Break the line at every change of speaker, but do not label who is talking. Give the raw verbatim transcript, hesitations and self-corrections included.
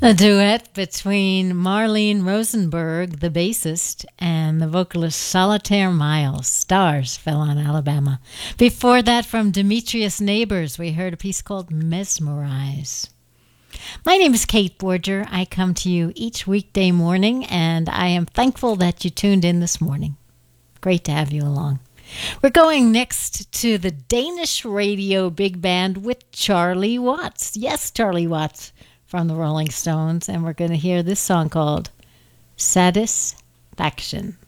A duet between Marlene Rosenberg, the bassist, and the vocalist Solitaire Miles. Stars Fell on Alabama. Before that, from Demetrius Neighbors, we heard a piece called Mesmerize. My name is Kate Borger. I come to you each weekday morning, and I am thankful that you tuned in this morning. Great to have you along. We're going next to the Danish radio big band with Charlie Watts. Yes, Charlie Watts from the Rolling Stones, and we're going to hear this song called Satisfaction.